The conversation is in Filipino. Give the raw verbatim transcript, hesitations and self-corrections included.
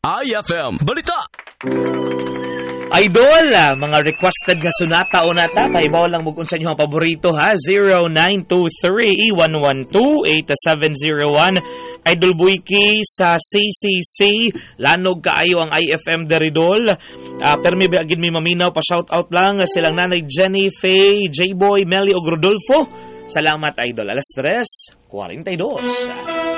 I F M Balita. Idol, ah, mga requested nga sunata o nata, pahibaw lang mo kung sa inyo ang paborito ha, zero nine two three, one one two, eight seven zero one. Idol Buiki sa C C C, lanog kaayo ang I F M Deridol. Uh, pero may agad may maminaw, pa shoutout lang silang nanay Jenny, Faye, J-Boy, Melly o Rodolfo. Salamat Idol, alas tres, forty-two.